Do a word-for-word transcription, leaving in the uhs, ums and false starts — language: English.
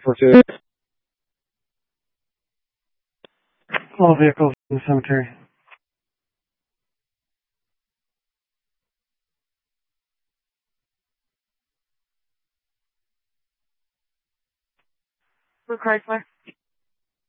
four two. All vehicles in the cemetery. Blue Chrysler.